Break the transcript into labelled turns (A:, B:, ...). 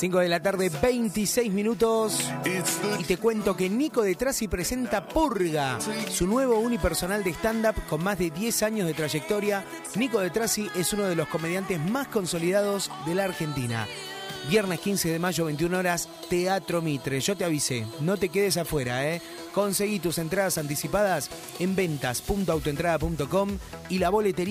A: 5 de la tarde, 26 minutos. Y te cuento que Nico de Trasi presenta Purga, su nuevo unipersonal de stand-up con más de 10 años de trayectoria. Nico de Trasi es uno de los comediantes más consolidados de la Argentina. Viernes 15 de mayo, 21 horas, Teatro Mitre. Yo te avisé, no te quedes afuera, ¿eh? Conseguí tus entradas anticipadas en ventas.autoentrada.com y la boletería